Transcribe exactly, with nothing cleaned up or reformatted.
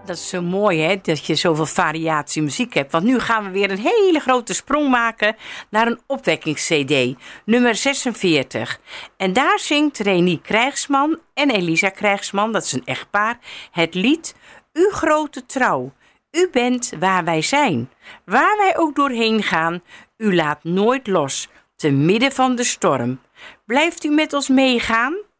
Dat is zo mooi, hè, dat je zoveel variatie muziek hebt. Want nu gaan we weer een hele grote sprong maken naar een opwekkings-C D, nummer zesenveertig. En daar zingt Renie Krijgsman en Elisa Krijgsman, dat is een echtpaar, het lied Uw grote trouw. U bent waar wij zijn. Waar wij ook doorheen gaan, u laat nooit los, te midden van de storm. Blijft u met ons meegaan?